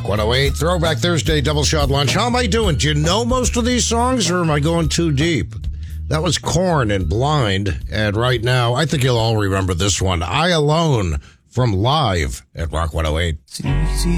Rock 108, Throwback Thursday, Double Shot Lunch. How am I doing? Do you know most of these songs, or am I going too deep? That was Korn and Blind, and right now, I think you'll all remember this one, I Alone, from Live at Rock 108.